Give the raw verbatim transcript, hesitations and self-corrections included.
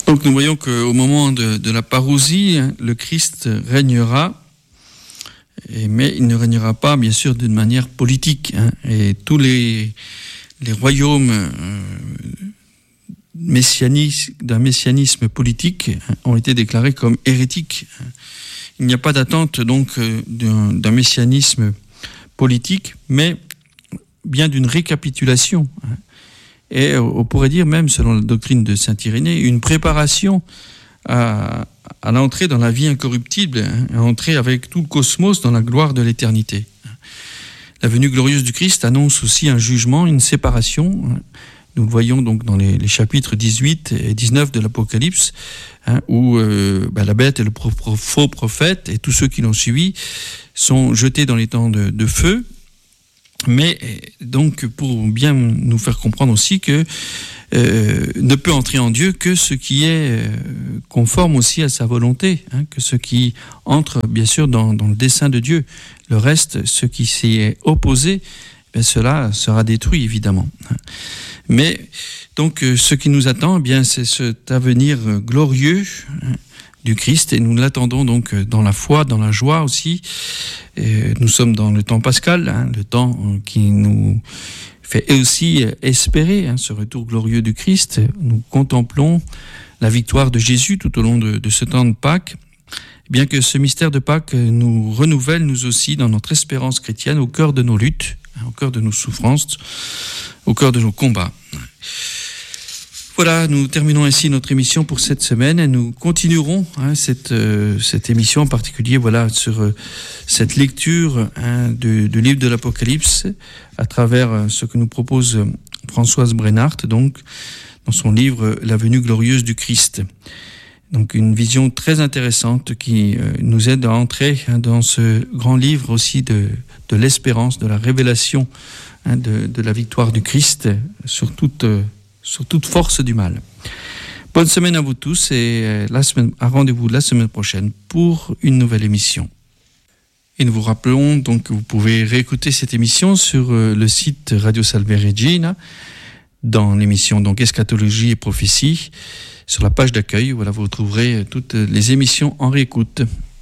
Donc nous voyons qu'au moment de, de la parousie, le Christ régnera, et, mais il ne régnera pas bien sûr d'une manière politique. Hein, et tous les, les royaumes euh, messianis, d'un messianisme politique hein, ont été déclarés comme hérétiques. Il n'y a pas d'attente donc d'un, d'un messianisme politique, mais bien d'une récapitulation. Hein, et on pourrait dire même, selon la doctrine de saint Irénée, une préparation à, à l'entrée dans la vie incorruptible, hein, à entrer avec tout le cosmos dans la gloire de l'éternité. La venue glorieuse du Christ annonce aussi un jugement, une séparation. Hein. Nous le voyons donc dans les, les chapitres dix-huit et dix-neuf de l'Apocalypse, hein, où euh, bah, la bête et le pro- pro- faux prophète et tous ceux qui l'ont suivi sont jetés dans les temps de, de feu. Mais donc pour bien nous faire comprendre aussi que euh, ne peut entrer en Dieu que ce qui est euh, conforme aussi à sa volonté, hein, que ce qui entre bien sûr dans, dans le dessein de Dieu. Le reste, ce qui s'y est opposé, ben cela sera détruit évidemment. Mais donc ce qui nous attend, eh bien c'est cet avenir glorieux hein, du Christ, et nous l'attendons donc dans la foi, dans la joie aussi. Et nous sommes dans le temps pascal, hein, le temps qui nous fait aussi espérer hein, ce retour glorieux du Christ. Nous contemplons la victoire de Jésus tout au long de, de ce temps de Pâques, bien que ce mystère de Pâques nous renouvelle nous aussi dans notre espérance chrétienne au cœur de nos luttes, hein, au cœur de nos souffrances, au cœur de nos combats. Voilà, nous terminons ainsi notre émission pour cette semaine et nous continuerons hein, cette, euh, cette émission en particulier voilà, sur euh, cette lecture hein, du, du livre de l'Apocalypse à travers euh, ce que nous propose euh, Françoise Brennart, donc, dans son livre « La venue glorieuse du Christ ». Donc une vision très intéressante qui euh, nous aide à entrer hein, dans ce grand livre aussi de, de l'espérance, de la révélation hein, de, de la victoire du Christ sur toute... Euh, sur toute force du mal. Bonne semaine à vous tous et la semaine, à rendez-vous la semaine prochaine pour une nouvelle émission. Et nous vous rappelons donc que vous pouvez réécouter cette émission sur le site Radio Salve Regina dans l'émission donc Eschatologie et Prophétie. Sur la page d'accueil, voilà, vous retrouverez toutes les émissions en réécoute.